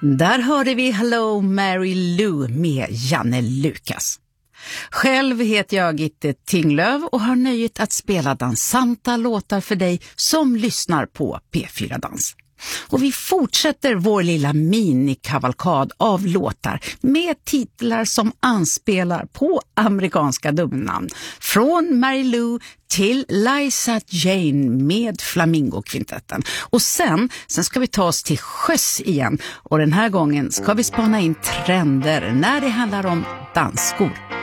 Där hörde vi Hello Mary Lou med Janne Lukas. Själv heter jag Gitte Tinglöf och har nöjet att spela dansanta låtar för dig som lyssnar på P4 Dans. Och vi fortsätter vår lilla minikavalkad av låtar med titlar som anspelar på amerikanska dubbelnamn. Från Mary Lou till Liza Jane med Flamingo-kvintetten. Och sen ska vi ta oss till sjöss igen. Och den här gången ska vi spana in trender när det handlar om dansskor.